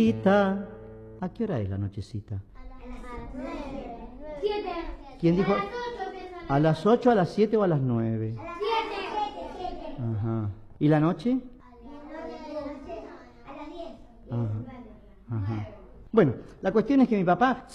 ¿A qué hora es la nochecita? A las 9. 7. ¿Quién dijo? A las 8 empieza ¿A las 8, a las 7 o a las 9? A las 7. Ajá. ¿Y la noche? A las 10. Ajá. Ajá. Bueno, la cuestión es que mi papá